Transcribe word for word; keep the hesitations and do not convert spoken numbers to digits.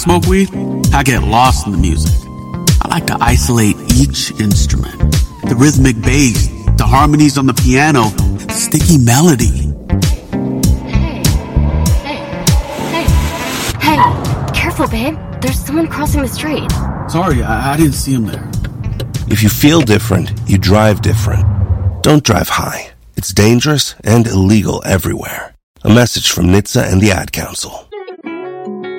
Smoke weed? I get lost in the music. I like to isolate each instrument. The rhythmic bass, the harmonies on the piano, the sticky melody. Hey, hey, hey, hey, careful, babe. There's someone crossing the street. Sorry, I, I didn't see him there. If you feel different, you drive different. Don't drive high. It's dangerous and illegal everywhere. A message from N H T S A and the Ad Council.